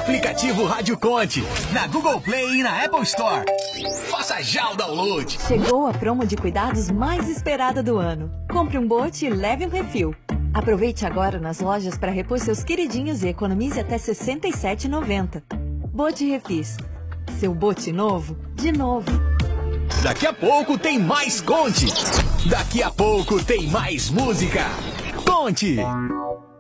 aplicativo Rádio Conte, na Google Play e na Apple Store. Faça já o download. Chegou a promo de cuidados mais esperada do ano. Compre um bote e leve um refil. Aproveite agora nas lojas para repor seus queridinhos e economize até R$ 67,90. Bote Refis. Seu bote novo, de novo. Daqui a pouco tem mais Conte. Daqui a pouco tem mais música. Conte!